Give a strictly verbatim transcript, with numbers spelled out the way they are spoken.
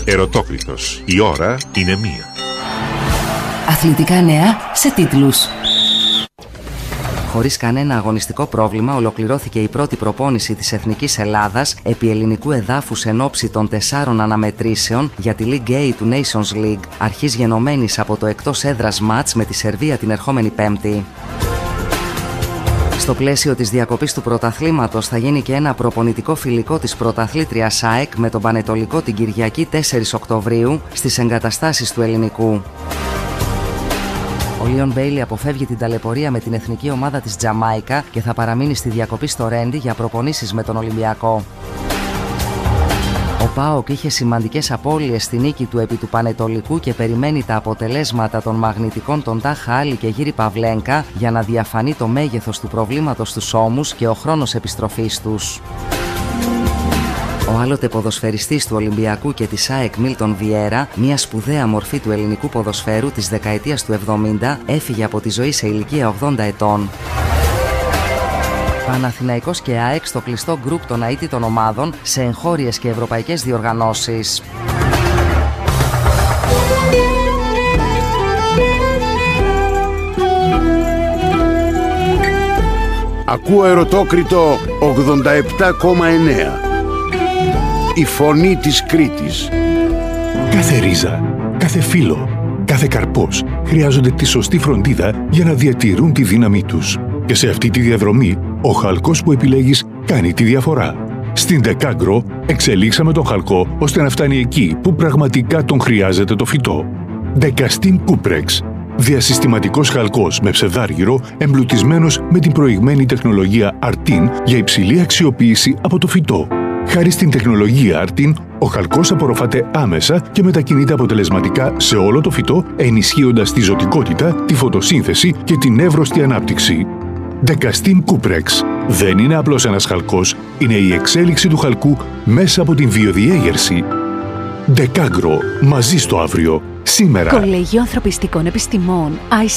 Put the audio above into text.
Ερωτόκριτος. Η ώρα είναι μία. Αθλητικά νέα σε τίτλους. Χωρίς κανένα αγωνιστικό πρόβλημα ολοκληρώθηκε η πρώτη προπόνηση της Εθνικής Ελλάδας επί ελληνικού εδάφους εν ώψη των τεσσάρων αναμετρήσεων για τη League A του Nations League, αρχής γενομένης από το εκτός έδρας μάτς με τη Σερβία την ερχόμενη Πέμπτη. Στο πλαίσιο της διακοπής του πρωταθλήματος θα γίνει και ένα προπονητικό φιλικό της πρωταθλήτριας ΑΕΚ με τον Πανετολικό την Κυριακή τέσσερις Οκτωβρίου στις εγκαταστάσεις του Ελληνικού. Ο Λίον Μπέιλι αποφεύγει την ταλαιπωρία με την εθνική ομάδα της Τζαμάικα και θα παραμείνει στη διακοπή στο Ρέντι για προπονήσεις με τον Ολυμπιακό. Ο ΠΑΟΚ είχε σημαντικές απώλειες στη νίκη του επί του Πανετολικού και περιμένει τα αποτελέσματα των μαγνητικών των Τάχα Άλλη και Γύρι Παυλένκα για να διαφανεί το μέγεθος του προβλήματος στους ώμους και ο χρόνος επιστροφής τους. Ο άλλοτε ποδοσφαιριστής του Ολυμπιακού και της ΑΕΚ Μίλτον Βιέρα, μια σπουδαία μορφή του ελληνικού ποδοσφαίρου της δεκαετίας του εβδομήντα, έφυγε από τη ζωή σε ηλικία ογδόντα ετών. Παναθηναϊκός και ΑΕΚ στο κλειστό γκρουπ των αίτητων ομάδων σε εγχώριες και ευρωπαϊκές διοργανώσεις. Ακούω Ερωτόκριτο ογδόντα επτά κόμμα εννέα. Η φωνή της Κρήτης. Κάθε ρίζα, κάθε φύλλο, κάθε καρπός χρειάζονται τη σωστή φροντίδα για να διατηρούν τη δύναμή τους. Και σε αυτή τη διαδρομή, ο χαλκός που επιλέγεις κάνει τη διαφορά. Στην Decagro εξελίξαμε τον χαλκό ώστε να φτάνει εκεί που πραγματικά τον χρειάζεται το φυτό. Decastin Cuprex. Διασυστηματικός χαλκός με ψευδάργυρο εμπλουτισμένος με την προηγμένη τεχνολογία Artin για υψηλή αξιοποίηση από το φυτό. Χάρη στην τεχνολογία Artin, ο χαλκός απορροφάται άμεσα και μετακινείται αποτελεσματικά σε όλο το φυτό, ενισχύοντας τη ζωτικότητα, τη φωτοσύνθεση και την εύρωστη ανάπτυξη. Decastin Cuprex. Δεν είναι απλώς ένας χαλκός, είναι η εξέλιξη του χαλκού μέσα από την βιοδιέγερση. Decagro. Μαζί στο αύριο. Σήμερα. Κολέγιο Ανθρωπιστικών Επιστημών.